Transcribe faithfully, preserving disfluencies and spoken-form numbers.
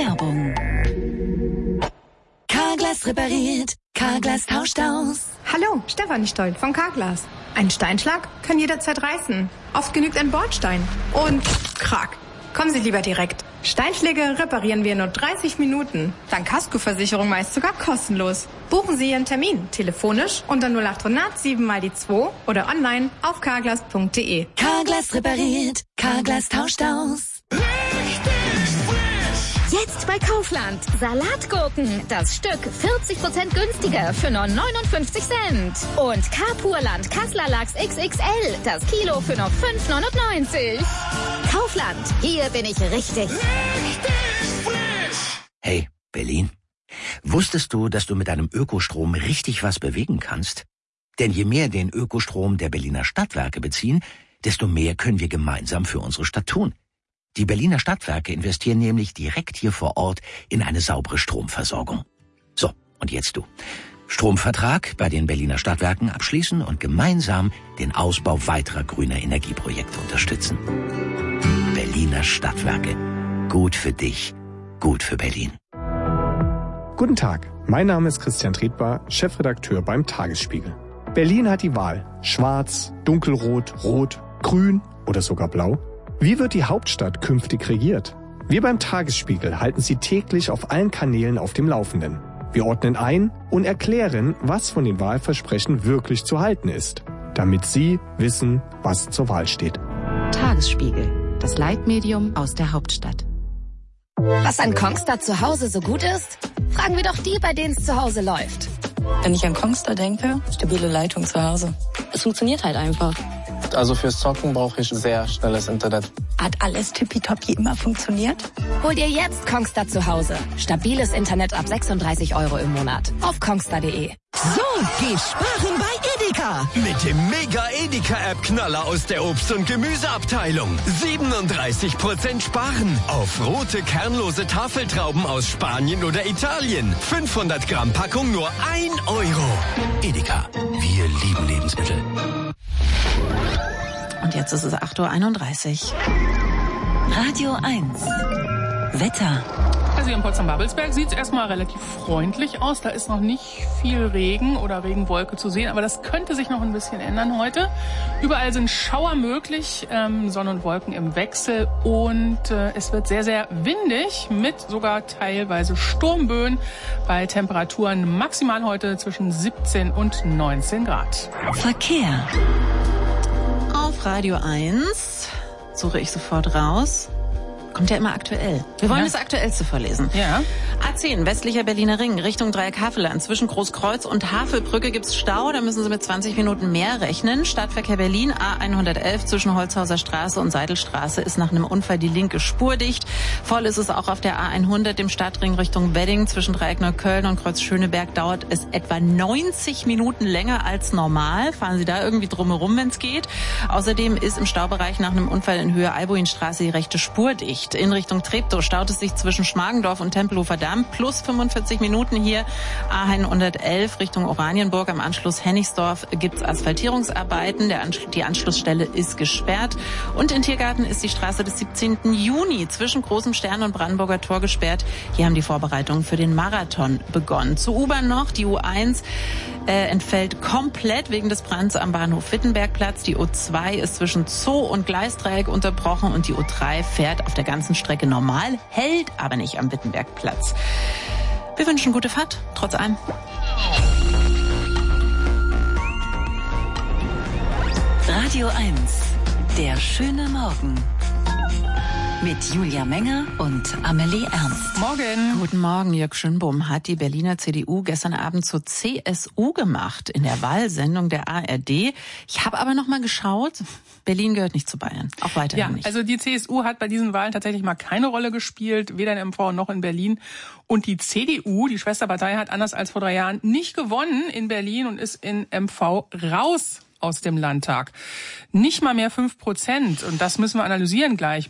Werbung. Carglass repariert, Carglass tauscht aus. Hallo, Stefanie Stoll von Carglass. Ein Steinschlag kann jederzeit reißen. Oft genügt ein Bordstein. Und krack. Kommen Sie lieber direkt. Steinschläge reparieren wir in nur dreißig Minuten. Dank Kaskoversicherung meist sogar kostenlos. Buchen Sie Ihren Termin telefonisch unter null acht hundert sieben mal die zwei oder online auf carglass punkt de. Carglass repariert, Carglass tauscht aus. Jetzt bei Kaufland. Salatgurken. Das Stück vierzig Prozent günstiger für nur neunundfünfzig Cent. Und Carpurland Kassler Lachs X X L. Das Kilo für nur fünf neunundneunzig. Kaufland. Hier bin ich richtig. Hey, Berlin. Wusstest du, dass du mit deinem Ökostrom richtig was bewegen kannst? Denn je mehr den Ökostrom der Berliner Stadtwerke beziehen, desto mehr können wir gemeinsam für unsere Stadt tun. Die Berliner Stadtwerke investieren nämlich direkt hier vor Ort in eine saubere Stromversorgung. So, und jetzt du. Stromvertrag bei den Berliner Stadtwerken abschließen und gemeinsam den Ausbau weiterer grüner Energieprojekte unterstützen. Berliner Stadtwerke. Gut für dich, gut für Berlin. Guten Tag, mein Name ist Christian Tretbar, Chefredakteur beim Tagesspiegel. Berlin hat die Wahl. Schwarz, dunkelrot, rot, grün oder sogar blau. Wie wird die Hauptstadt künftig regiert? Wir beim Tagesspiegel halten Sie täglich auf allen Kanälen auf dem Laufenden. Wir ordnen ein und erklären, was von den Wahlversprechen wirklich zu halten ist, damit Sie wissen, was zur Wahl steht. Tagesspiegel, das Leitmedium aus der Hauptstadt. Was an Kongstar zu Hause so gut ist? Fragen wir doch die, bei denen es zu Hause läuft. Wenn ich an Kongstar denke, stabile Leitung zu Hause. Es funktioniert halt einfach. Also fürs Zocken brauche ich sehr schnelles Internet. Hat alles tippitoppi immer funktioniert? Hol dir jetzt Kongstar zu Hause. Stabiles Internet ab sechsunddreißig Euro im Monat. Auf kongstar punkt de. So, geh sparen bei Edeka. Mit dem Mega-Edeka-App-Knaller aus der Obst- und Gemüseabteilung. siebenunddreißig Prozent sparen auf rote, kernlose Tafeltrauben aus Spanien oder Italien. fünfhundert Gramm Packung nur ein Euro. Edeka, wir lieben Lebensmittel. Und jetzt ist es acht Uhr einunddreißig. Radio eins. Wetter. Also hier in Potsdam-Babelsberg sieht es erstmal relativ freundlich aus. Da ist noch nicht viel Regen oder Regenwolke zu sehen, aber das könnte sich noch ein bisschen ändern heute. Überall sind Schauer möglich, ähm, Sonne und Wolken im Wechsel und äh, es wird sehr, sehr windig mit sogar teilweise Sturmböen bei Temperaturen maximal heute zwischen siebzehn und neunzehn Grad. Verkehr. Auf Radio eins suche ich sofort raus. Kommt ja immer aktuell. Wir wollen ja das Aktuellste vorlesen. Ja. A zehn, westlicher Berliner Ring, Richtung Dreieck-Havelland. Zwischen Großkreuz und Havelbrücke gibt's Stau. Da müssen Sie mit zwanzig Minuten mehr rechnen. Stadtverkehr Berlin, A hundertelf zwischen Holzhauser Straße und Seidelstraße ist nach einem Unfall die linke Spur dicht. Voll ist es auch auf der A hundert, dem Stadtring Richtung Wedding. Zwischen Dreieck Neukölln und Kreuz Schöneberg dauert es etwa neunzig Minuten länger als normal. Fahren Sie da irgendwie drumherum, wenn es geht. Außerdem ist im Staubereich nach einem Unfall in Höhe Albuinstraße die rechte Spur dicht. In Richtung Treptow staut es sich zwischen Schmargendorf und Tempelhofer Damm plus fünfundvierzig Minuten hier. A hundertelf Richtung Oranienburg am Anschluss Hennigsdorf gibt's Asphaltierungsarbeiten. Der Anschluss, die Anschlussstelle ist gesperrt. Und in Tiergarten ist die Straße des siebzehnten Juni zwischen Großem Stern und Brandenburger Tor gesperrt. Hier haben die Vorbereitungen für den Marathon begonnen. Zur U-Bahn noch, die U eins äh, entfällt komplett wegen des Brands am Bahnhof Wittenbergplatz. Die U zwei ist zwischen Zoo und Gleisdreieck unterbrochen und die U drei fährt auf der ganzen Strecke normal, hält aber nicht am Wittenbergplatz. Wir wünschen gute Fahrt, trotz allem. Radio eins. Der schöne Morgen. Mit Julia Menger und Amelie Ernst. Morgen. Guten Morgen. Jörg Schönbohm hat die Berliner C D U gestern Abend zur C S U gemacht in der Wahlsendung der A R D. Ich habe aber noch mal geschaut. Berlin gehört nicht zu Bayern. Auch weiterhin ja, nicht. Also die C S U hat bei diesen Wahlen tatsächlich mal keine Rolle gespielt, weder in M V noch in Berlin. Und die C D U, die Schwesterpartei, hat anders als vor drei Jahren nicht gewonnen in Berlin und ist in M V raus aus dem Landtag. Nicht mal mehr fünf Prozent. Und das müssen wir analysieren gleich